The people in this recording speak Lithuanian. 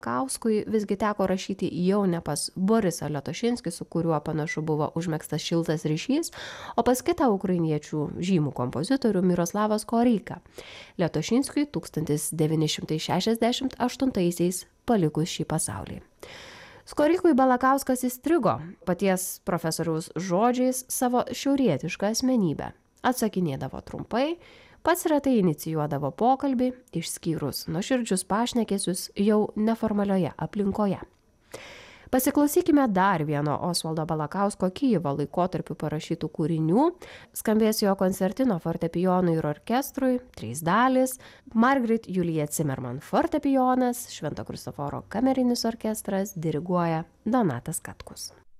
Kauskui visgi teko rašyti jau ne pas Borisą Liatošinskį, su kuriuo panašu buvo užmėgstas šiltas ryšys, o pas kitą ukrainiečių žymų kompozitorių Miroslavą Skoryką. Liatošinskiui 1968-aisiais palikus šį pasaulį. Skorykui Balakauskas įstrigo paties profesoriaus žodžiais savo šiaurietišką asmenybę. Atsakinėdavo trumpai, pats retai inicijuodavo pokalbį, išskyrus nuoširdžius pašnekesius jau neformalioje aplinkoje. Pasiklausykime dar vieno Osvaldo Balakausko Kijevo laikotarpiu parašytų kūrinių. Skambės jo koncertino fortepijonui ir orkestrui, 3 dalys, Margaret Julija Zimmerman fortepijonas, Švento Kristoforo kamerinis orkestras, diriguoja Donatas Katkus.